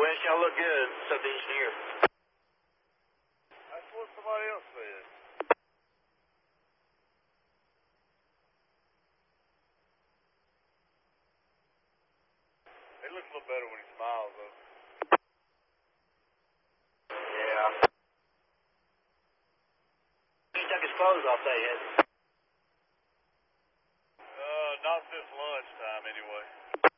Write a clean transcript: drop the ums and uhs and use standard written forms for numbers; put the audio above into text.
West, y'all look good. So the engineer. That's what somebody else said. He looks a little better when he smiles, though. Yeah. He took his clothes off there yet? Not since lunchtime, anyway.